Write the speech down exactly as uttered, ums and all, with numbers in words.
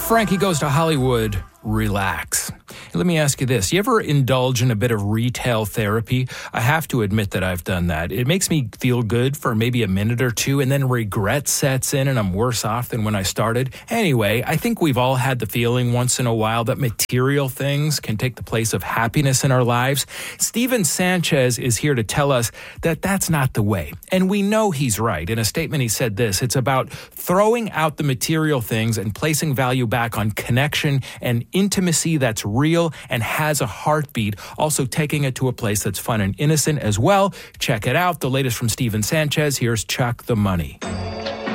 Frankie Goes to Hollywood, relax. Let me ask you this. You ever indulge in a bit of retail therapy? I have to admit that I've done that. It makes me feel good for maybe a minute or two, and then regret sets in and I'm worse off than when I started. Anyway, I think we've all had the feeling once in a while that material things can take the place of happiness in our lives. Steven Sanchez is here to tell us that that's not the way. And we know he's right. In a statement, he said this: it's about throwing out the material things and placing value back on connection and intimacy that's real and has a heartbeat, also taking it to a place that's fun and innocent as well. Check it out. The latest from Steven Sanchez. Here's Chuck the Money.